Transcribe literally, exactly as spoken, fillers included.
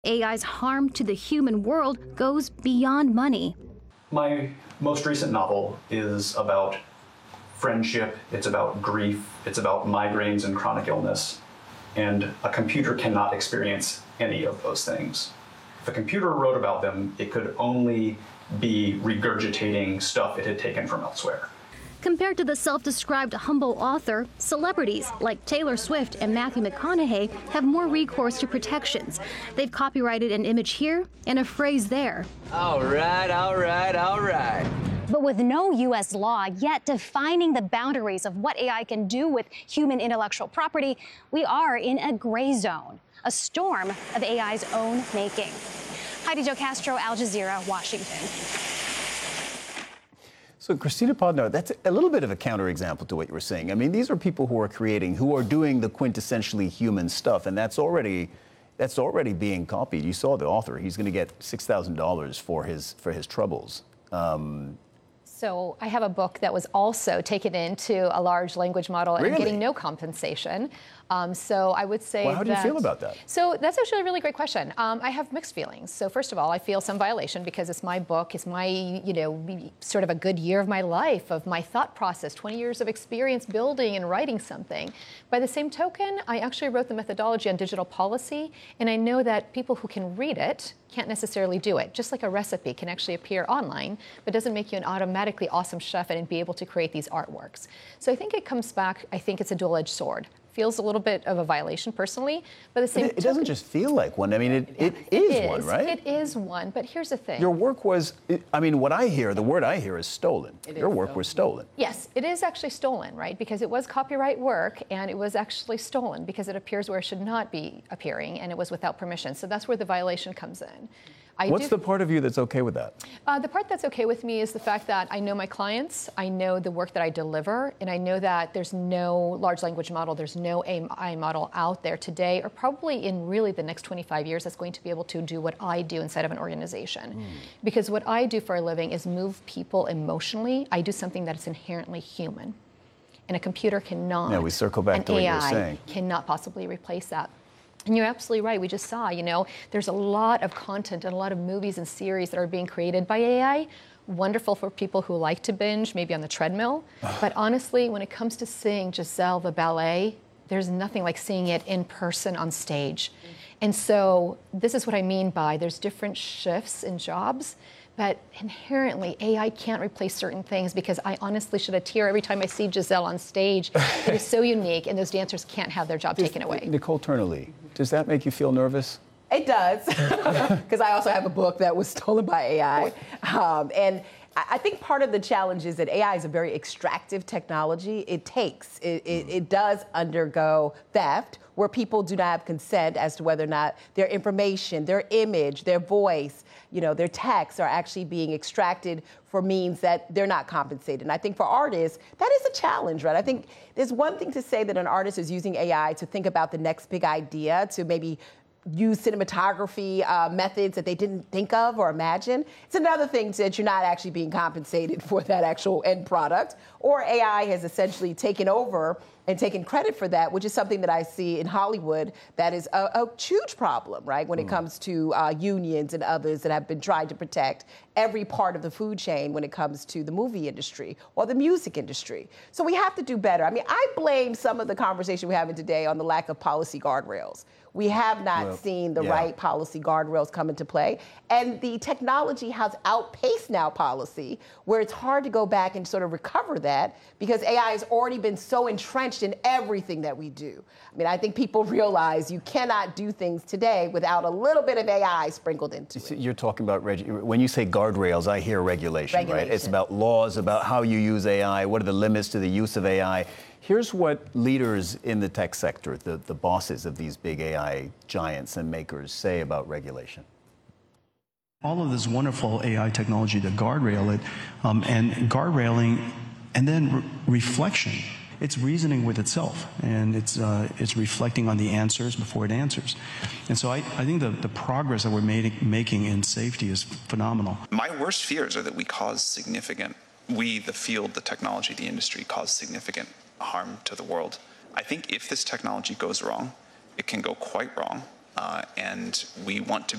A I's harm to the human world goes beyond money. My most recent novel is about friendship, it's about grief, it's about migraines and chronic illness, and a computer cannot experience any of those things. If a computer wrote about them, it could only be regurgitating stuff it had taken from elsewhere. Compared to the self-described humble author, celebrities like Taylor Swift and Matthew McConaughey have more recourse to protections. They've copyrighted an image here and a phrase there. All right, all right, all right. But with no U S law yet defining the boundaries of what A I can do with human intellectual property, we are in a gray zone, a storm of A I's own making. Heidi Jo Castro, Al Jazeera, Washington. So, Christina Podnar, that's a little bit of a counterexample to what you were saying. I mean, these are people who are creating, who are doing the quintessentially human stuff, and that's already, that's already being copied. You saw the author; he's going to get six thousand dollars for his for his troubles. Um, So I have a book that was also taken into a large language model and Really? getting no compensation. Um, so I would say Well, how do you that- feel about that? So that's actually a really great question. Um, I have mixed feelings. So first of all, I feel some violation because it's my book, it's my, you know, sort of a good year of my life, of my thought process, twenty years of experience building and writing something. By the same token, I actually wrote the methodology on digital policy, and I know that people who can read it can't necessarily do it. Just like a recipe can actually appear online, but doesn't make you an automatically awesome chef and be able to create these artworks. So I think it comes back, I think it's a dual-edged sword. Feels a little bit of a violation personally, but at the same It, it doesn't just feel like one. I mean, it, it, it is, is one, right? It is one, but here's the thing. Your work was, I mean, what I hear, the word I hear is stolen. It Your is work stolen. was stolen. Yes, it is actually stolen, right? Because it was copyright work, and it was actually stolen because it appears where it should not be appearing, and it was without permission. So that's where the violation comes in. I What's do, the part of you that's okay with that? Uh, the part that's okay with me is the fact that I know my clients, I know the work that I deliver, and I know that there's no large language model, there's no A I model out there today, or probably in really the next twenty-five years that's going to be able to do what I do inside of an organization. Mm. Because what I do for a living is move people emotionally. I do something that is inherently human. And a computer cannot. Yeah, we circle back an to what A I you were saying. Cannot possibly replace that. And you're absolutely right. We just saw, you know, there's a lot of content and a lot of movies and series that are being created by A I. Wonderful for people who like to binge, maybe on the treadmill. But honestly, when it comes to seeing Giselle the ballet, there's nothing like seeing it in person on stage. And so this is what I mean by there's different shifts in jobs. But inherently, A I can't replace certain things because I honestly shed a tear every time I see Giselle on stage. It is so unique, and those dancers can't have their job Does, taken away. Nicole Turnerly, does that make you feel nervous? It does, because I also have a book that was stolen by A I. Um, and I think part of the challenge is that A I is a very extractive technology. It takes, it, it, it does undergo theft, where people do not have consent as to whether or not their information, their image, their voice, you know, their texts are actually being extracted for means that they're not compensated. And I think for artists, that is a challenge, right? I think there's one thing to say that an artist is using A I to think about the next big idea, to maybe use cinematography uh, methods that they didn't think of or imagine. It's another thing that you're not actually being compensated for that actual end product, or A I has essentially taken over and taken credit for that, which is something that I see in Hollywood that is a, a huge problem, right, when mm. it comes to uh, unions and others that have been trying to protect every part of the food chain when it comes to the movie industry or the music industry. So we have to do better. I mean, I blame some of the conversation we're having today on the lack of policy guardrails. We have not well, seen the yeah. right policy guardrails come into play. And the technology has outpaced now policy, where it's hard to go back and sort of recover that because A I has already been so entrenched in everything that we do. I mean, I think people realize you cannot do things today without a little bit of A I sprinkled into it. You're talking about, reg- when you say guardrails, I hear regulation, regulation, right? It's about laws, about how you use A I, what are the limits to the use of A I. Here's what leaders in the tech sector, the, the bosses of these big A I giants and makers, say about regulation. All of this wonderful A I technology to guardrail it, um, and guardrailing, and then re- reflection. It's reasoning with itself, and it's uh, it's reflecting on the answers before it answers. And so I, I think the, the progress that we're made, making in safety is phenomenal. My worst fears are that we cause significant, we, the field, the technology, the industry, cause significant harm to the world. I think if this technology goes wrong, it can go quite wrong, uh, and we want to